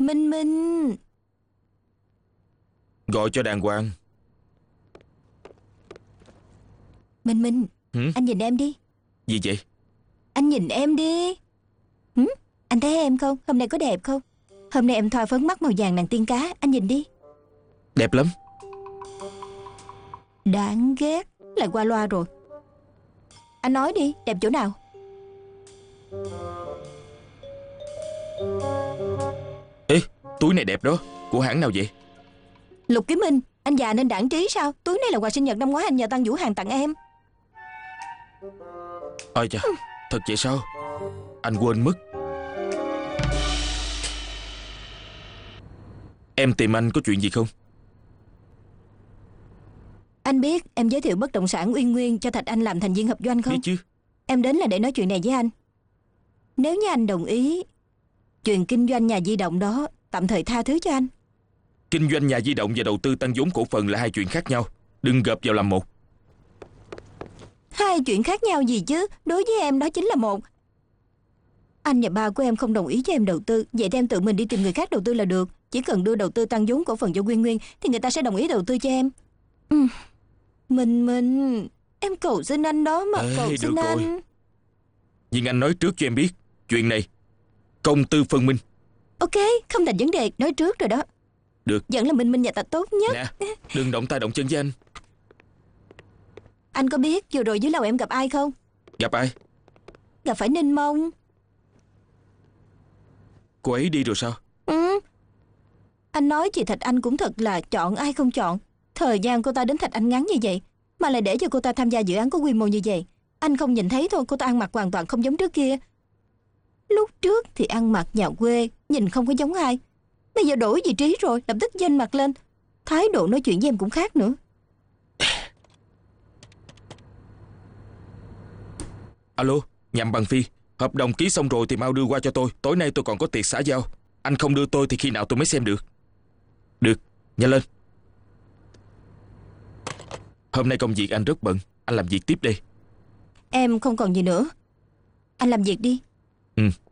Minh Minh. Gọi cho đàng hoàng. Minh Minh. Hử? Anh nhìn em đi. Gì vậy? Anh nhìn em đi. Anh thấy em không? Hôm nay có đẹp không? Hôm nay em thoa phấn mắt màu vàng nàng tiên cá. Anh nhìn đi. Đẹp lắm. Đáng ghét. Lại qua loa rồi. Anh nói đi, đẹp chỗ nào? Ê, túi này đẹp đó. Của hãng nào vậy? Lục Kiếm Minh. Anh già nên đãng trí sao? Túi này là quà sinh nhật năm ngoái anh nhờ Tăng Vũ Hàng tặng em. Ôi chà, thật vậy sao? Anh quên mất. Em tìm anh có chuyện gì không? Anh biết em giới thiệu bất động sản Uyên Nguyên cho Thạch Anh làm thành viên hợp doanh không? Biết chứ. Em đến là để nói chuyện này với anh. Nếu như anh đồng ý, chuyện kinh doanh nhà di động đó tạm thời tha thứ cho anh. Kinh doanh nhà di động và đầu tư tăng vốn cổ phần là hai chuyện khác nhau. Đừng gộp vào làm một. Hai chuyện khác nhau gì chứ? Đối với em đó chính là một. Anh và ba của em không đồng ý cho em đầu tư. Vậy thì em tự mình đi tìm người khác đầu tư là được. Chỉ cần đưa đầu tư tăng vốn cổ phần cho Nguyên Nguyên thì người ta sẽ đồng ý đầu tư cho em. Mình em cầu xin anh đó mà. Ê, cầu được xin rồi. anh. Nhưng anh nói trước cho em biết, chuyện này công tư phân minh. Ok, không thành vấn đề. Nói trước rồi đó. Được. Vẫn là Minh Minh nhà ta tốt nhất. Nè, đừng động tay động chân với anh. Anh có biết vừa rồi dưới lầu em gặp ai không? Gặp ai? Gặp phải Ninh Mông. Cô ấy đi rồi sao? Anh nói chị Thạch Anh cũng thật là chọn ai không chọn. Thời gian cô ta đến Thạch Anh ngắn như vậy mà lại để cho cô ta tham gia dự án có quy mô như vậy. Anh không nhìn thấy thôi, cô ta ăn mặc hoàn toàn không giống trước kia. Lúc trước thì ăn mặc nhà quê, nhìn không có giống ai. Bây giờ đổi vị trí rồi, lập tức dên mặt lên. Thái độ nói chuyện với em cũng khác nữa. Alo, Nhậm Bằng Phi. Hợp đồng ký xong rồi thì mau đưa qua cho tôi. Tối nay tôi còn có tiệc xã giao. Anh không đưa tôi thì khi nào tôi mới xem được? Được, nhanh lên. Hôm nay công việc anh rất bận. Anh làm việc tiếp đi. Em không còn gì nữa. Anh làm việc đi.